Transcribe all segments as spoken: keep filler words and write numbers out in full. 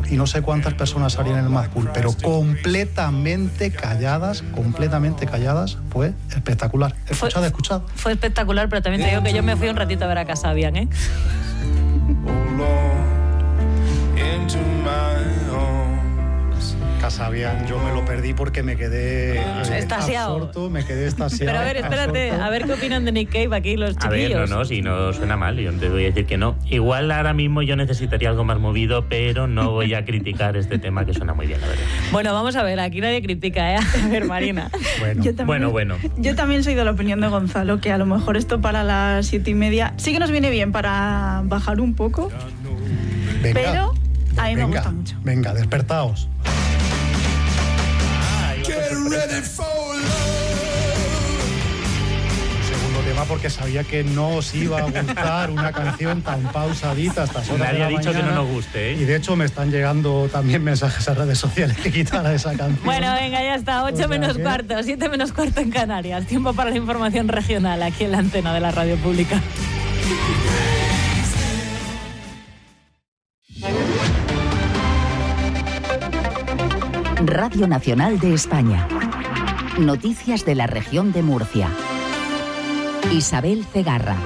y no sé cuántas personas salían en el Mad Cool, pero completamente calladas, completamente calladas, fue espectacular. Escuchad, fue, escuchad. Fue espectacular, pero también te digo que yo me fui un ratito a ver a Kasabian, ¿eh? Kasabian, yo me lo perdí porque me quedé estasiado. absorto, me quedé estasiado. Pero a ver, espérate, absorto. a ver qué opinan de Nick Cave aquí los chiquillos. A ver, no, no, si no suena mal, yo te voy a decir que no. Igual ahora mismo yo necesitaría algo más movido, pero no voy a criticar este tema que suena muy bien, la verdad. Bueno, vamos a ver, aquí nadie critica, ¿eh? A ver, Marina. Bueno, yo también, bueno, bueno. Yo también soy de la opinión de Gonzalo, que a lo mejor esto para las siete y media sí que nos viene bien para bajar un poco, venga, pero a mí me venga, gusta mucho. Venga, despertaos. Segundo tema porque sabía que no os iba a gustar una canción tan pausadita a estas horas. Nadie de la ha dicho mañana, que no nos guste, ¿eh? Y de hecho me están llegando también mensajes a redes sociales que quitara esa canción. Bueno, venga, ya está, ocho O sea menos que... cuarto, siete menos cuarto en Canarias. Tiempo para la información regional aquí en la antena de la radio pública. Radio Nacional de España. Noticias de la región de Murcia. Isabel Cegarra.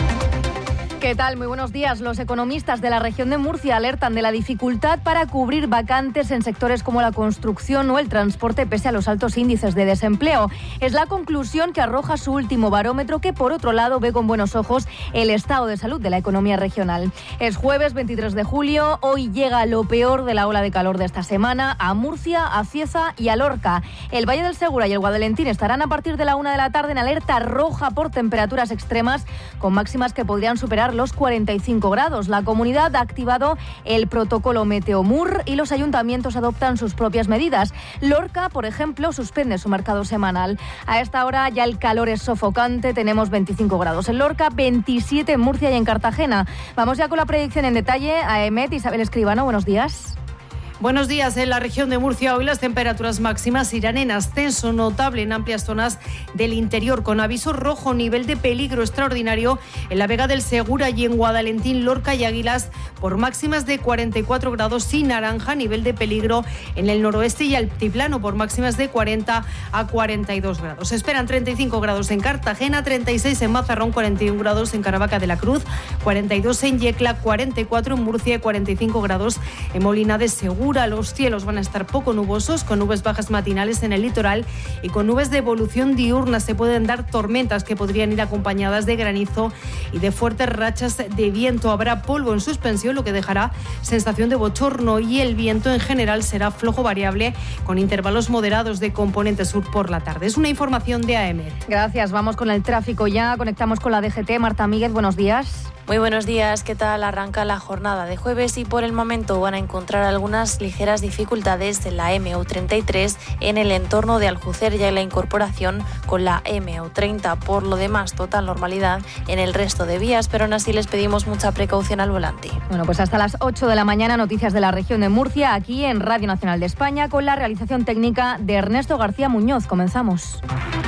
¿Qué tal? Muy buenos días. Los economistas de la región de Murcia alertan de la dificultad para cubrir vacantes en sectores como la construcción o el transporte pese a los altos índices de desempleo. Es la conclusión que arroja su último barómetro, que por otro lado ve con buenos ojos el estado de salud de la economía regional. Es jueves veintitrés de julio, hoy llega lo peor de la ola de calor de esta semana a Murcia, a Cieza y a Lorca. El Valle del Segura y el Guadalentín estarán a partir de la una de la tarde en alerta roja por temperaturas extremas, con máximas que podrían superar los cuarenta y cinco grados. La comunidad ha activado el protocolo Meteomur y los ayuntamientos adoptan sus propias medidas. Lorca, por ejemplo, suspende su mercado semanal. A esta hora ya el calor es sofocante, tenemos veinticinco grados en Lorca, veintisiete en Murcia y en Cartagena. Vamos ya con la predicción en detalle. A EMET, Isabel Escribano, buenos días. Buenos días. En la región de Murcia hoy las temperaturas máximas irán en ascenso notable en amplias zonas del interior, con aviso rojo nivel de peligro extraordinario en la Vega del Segura y en Guadalentín, Lorca y Águilas por máximas de cuarenta y cuatro grados, y naranja nivel de peligro en el noroeste y altiplano por máximas de cuarenta a cuarenta y dos grados. Se esperan treinta y cinco grados en Cartagena, treinta y seis en Mazarrón, cuarenta y uno grados en Caravaca de la Cruz, cuarenta y dos en Yecla, cuarenta y cuatro en Murcia y cuarenta y cinco grados en Molina de Segura. Los cielos van a estar poco nubosos, con nubes bajas matinales en el litoral y con nubes de evolución diurna. Se pueden dar tormentas que podrían ir acompañadas de granizo y de fuertes rachas de viento. Habrá polvo en suspensión, lo que dejará sensación de bochorno, y el viento en general será flojo variable con intervalos moderados de componente sur por la tarde. Es una información de A E M E T. Gracias. Vamos con el tráfico ya. Conectamos con la D G T. Marta Míguez, buenos días. Muy buenos días, ¿qué tal? Arranca la jornada de jueves y por el momento van a encontrar algunas ligeras dificultades en la eme u treinta y tres en el entorno de Aljucer y en la incorporación con la eme u treinta. Por lo demás, total normalidad en el resto de vías, pero aún así les pedimos mucha precaución al volante. Bueno, pues hasta las ocho de la mañana, noticias de la región de Murcia, aquí en Radio Nacional de España, con la realización técnica de Ernesto García Muñoz. Comenzamos.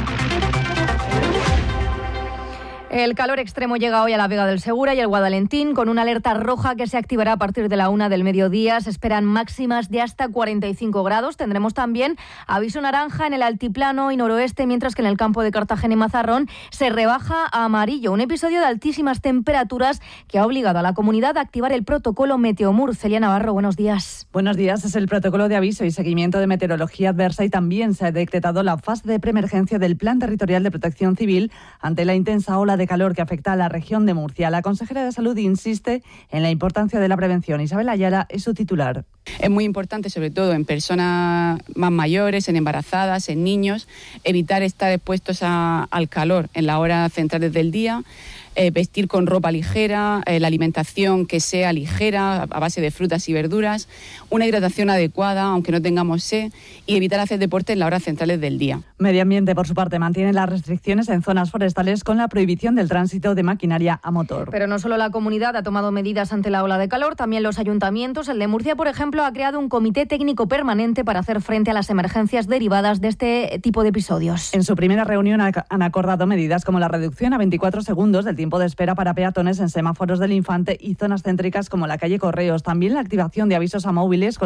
El calor extremo llega hoy a la Vega del Segura y el Guadalentín, con una alerta roja que se activará a partir de la una del mediodía. Se esperan máximas de hasta cuarenta y cinco grados. Tendremos también aviso naranja en el altiplano y noroeste, mientras que en el campo de Cartagena y Mazarrón se rebaja a amarillo. Un episodio de altísimas temperaturas que ha obligado a la comunidad a activar el protocolo Meteomur. Celia Navarro, buenos días. Buenos días. Es el protocolo de aviso y seguimiento de meteorología adversa, y también se ha decretado la fase de preemergencia del Plan Territorial de Protección Civil ante la intensa ola de calor que afecta a la región de Murcia. La consejera de Salud insiste en la importancia de la prevención. Isabel Ayala es su titular. Es muy importante, sobre todo en personas más mayores, en embarazadas, en niños, evitar estar expuestos a, al calor en las horas centrales del día. Eh, vestir con ropa ligera, eh, la alimentación que sea ligera, a base de frutas y verduras, una hidratación adecuada, aunque no tengamos sed, y evitar hacer deporte en las horas centrales del día. Medio Ambiente, por su parte, mantiene las restricciones en zonas forestales con la prohibición del tránsito de maquinaria a motor. Pero no solo la comunidad ha tomado medidas ante la ola de calor, también los ayuntamientos. El de Murcia, por ejemplo, ha creado un comité técnico permanente para hacer frente a las emergencias derivadas de este tipo de episodios. En su primera reunión han acordado medidas como la reducción a veinticuatro segundos del tiempo de espera para peatones en semáforos del Infante y zonas céntricas como la calle Correos. También la activación de avisos a móviles con